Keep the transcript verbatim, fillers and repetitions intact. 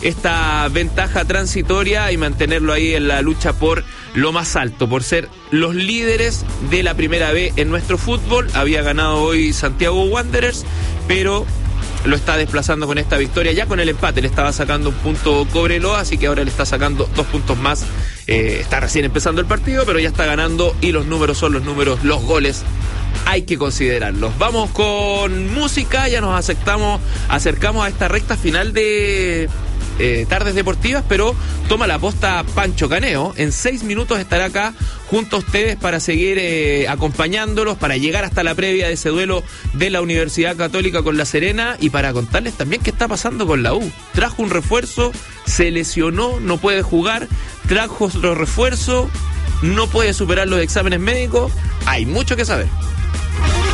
esta ventaja transitoria y mantenerlo ahí en la lucha por lo más alto, por ser los líderes de la primera B en nuestro fútbol. Había ganado hoy Santiago Wanderers, pero lo está desplazando con esta victoria. Ya con el empate le estaba sacando un punto Cobreloa, así que ahora le está sacando dos puntos más. Eh, está recién empezando el partido, pero ya está ganando y los números son los números, los goles hay que considerarlos. Vamos con música, ya nos aceptamos, acercamos a esta recta final de eh, Tardes Deportivas, pero toma la posta Pancho Caneo. En seis minutos estará acá junto a ustedes para seguir eh, acompañándolos, para llegar hasta la previa de ese duelo de la Universidad Católica con La Serena y para contarles también qué está pasando con la U. Trajo un refuerzo, se lesionó, no puede jugar, trajo otro refuerzo, no puede superar los exámenes médicos. Hay mucho que saber.